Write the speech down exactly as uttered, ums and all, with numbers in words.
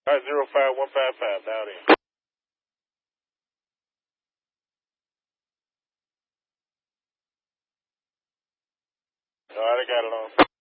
All right, zero five one five five, down in. All right, I got it on.